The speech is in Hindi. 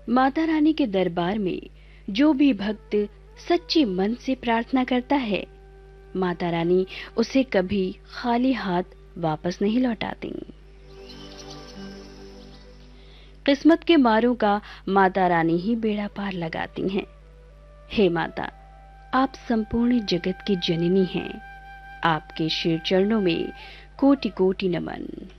माता रानी के दरबार में जो भी भक्त सच्चे मन से प्रार्थना करता है, माता रानी उसे कभी खाली हाथ वापस नहीं लौटाती। किस्मत के मारों का माता रानी ही बेड़ा पार लगाती हैं। हे माता, आप संपूर्ण जगत की जननी हैं। आपके श्री चरणों में कोटि कोटि नमन।